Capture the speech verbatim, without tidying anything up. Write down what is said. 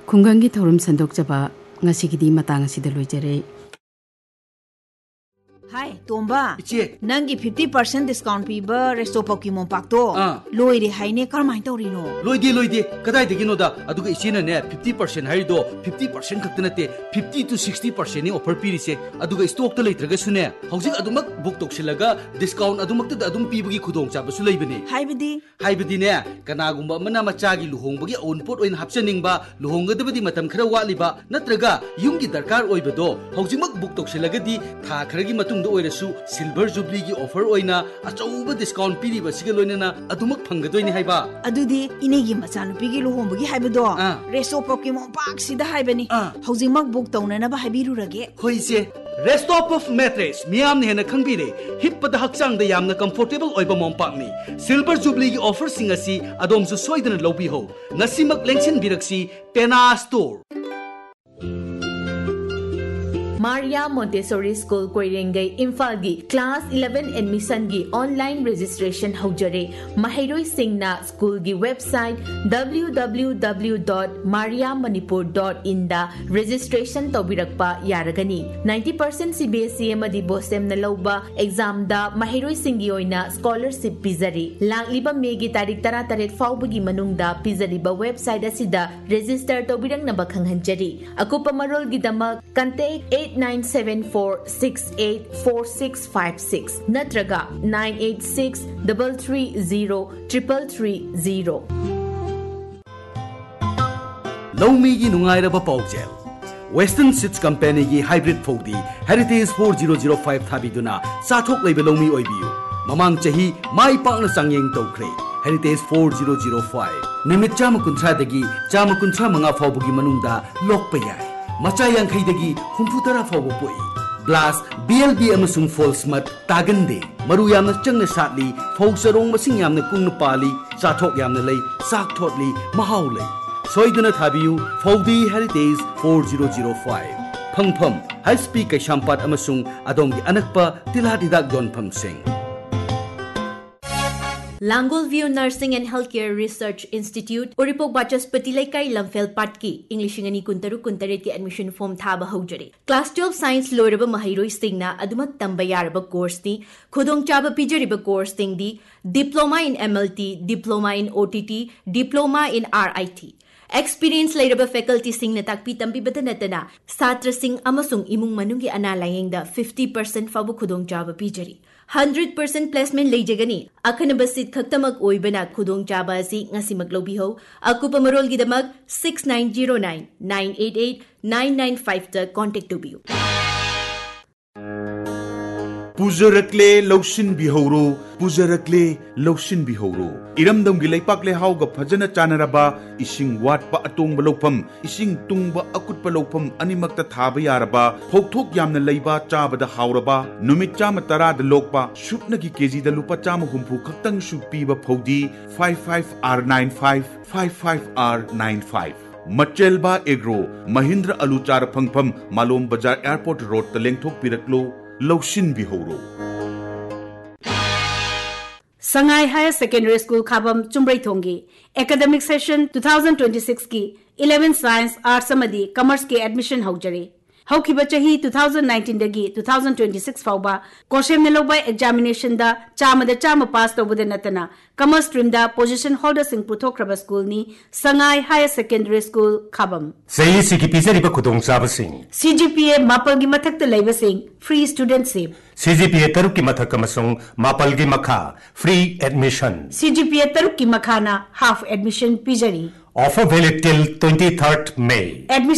ꯈꯨꯡꯒꯪꯒꯤ ꯊꯧꯔꯝ ꯁꯟꯗꯣꯛꯆꯕ ꯉꯁꯤꯒꯤꯗꯤ ꯃꯇꯥꯡ ꯑꯁꯤꯗ ꯂꯣꯏꯖꯔꯦ. Hi, Tomba. Iche. Nangi fifty percent discount piba resto Pokemon Pakto. Ah. Loire haine karmai torino. Loide loide. Kadai de gino da. Aduga ichena ne fifty percent harido fifty percent kaktanate fifty to sixty percent ni offer pirise. Aduga stock ta leitraga sune. Hauzik adumak book toksilaga discount adumak ta adum pibagi khudong chaba su leibani. Haibadi. Haibadi ne kanagumba mana machagi luhongbagi onpot oin hapsaningba luhongadabadi matam khara waliba natraga yumgi darkar oibado hauzimak book toksilagadi tha kharagi matung Silver Jubilee ki offer oina achauba discount piri basiga loinana adumak phangadoini haiba adudi inegi machanupi gi luhombagi haibado resto Pokemon Park sida haibani haujimak book taunana ba haibirurage hoise Resto of mattress miyam ne hena khangbire hippada hakchang da yamna comfortable oiba mompak ni Silver Jubilee ki offer singasi adom su soidana lobi ho ngasimak lengsin biraksi Pena Store Maria Montessori School Koirengay Imphal gi Class eleven admission gi online registration haujare Mahairoi Singna School gi website w w w dot maria manipur dot in da registration tobirakpa yaragani ninety percent C B S E amadi bosem na lawba exam da Mahairoi Singi oina scholarship pizari langliba megi tarik tara-taret fawbagi manungda pizariba website asida register tobirang na bakhanghanjari akupa marol gi damak contact eight nine seven four six eight four six five six natraga nine eight six three three zero three three zero Lomi gi nungairaba paujel Western Seeds Company gi hybrid fogdi Heritage four thousand five thabiduna sathok leibe lomi oibiu mamang chahi mai pakna sangyeng tokre Heritage four thousand five nimit chama kunthra dagi chama kunthra manga fawbugi manungda lokpa yai Macha yang khaidagi humputara fawbo poi Blast B L B amasung false mat tagande maru yamna changna satli fawsarong masing yamna kungna pali sathok yamna lei sak thotli mahau lei soiduna thabiu Fawdi Heritage four thousand five phangpham high speed kai shampat amasung adonggi anakpa tiladidak donpham sing Langol View Nursing and Healthcare Research Institute Uripok Bachaspati Laikai Lamfel Patki English ngani kuntaru kuntaret ki admission form thaba haujare Class twelve Science loiraba Mahairoi Singna adumak tamba yaraba course ni khudong chaba pijariba course ting di Diploma in M L T Diploma in O T T Diploma in R I T Experience lairaba faculty sing na takpi tampi batanatana Satra sing amasung imung manungi analayengda fifty percent fabu khudong chaba pijari one hundred percent placement leijagani akhanaba sit khaktamak oibana khudong chaba asi ngasimak lobiho akupa marol gidamak six nine zero nine nine eight eight nine nine five ta contact to biu Pujarakle Loshin Bihoro, Pujarakle Loshin Bihoro. Iramdam Gilaipak le Hauga Pajana Chanaraba, Ishing Wat Pa Atung Balopam, Ishing Tungba Akut Balopam, Animakta Tabayaraba, Hoktok Yamna Laiba Chaba the Hauraba, Numichama Tara the Lokpa, Shupnaki Kezi the Lupachama Humpu Katang Shupiba Podi, five five R nine five, five five R nine five. Machelba Egro, Mahindra Aluchar Pangpam, Malom Bajar Airport Road, the Lengthok Piraklo. Loshin Bihoro Sangai Higher Secondary School Khabam Chumbrei Thongi Academic Session twenty twenty-six ki eleven Science Arts Amadi Commerce ki admission haujare Haukiba chahi twenty nineteen dagi twenty twenty-six fauba Koshem Nelobai examination da chama da chama pass to bude natana Commerce stream da position holder sing puthokraba school ni Sangai Higher Secondary School Khabam Sei siki pizariba khudong chaba sing C G P A mapal gi mathak ta leiba sing free student sip C G P A taruk ki mathak amasung mapal gi makha free admission C G P A taruk ki makha na half admission pijari offer valid till twenty-third May admission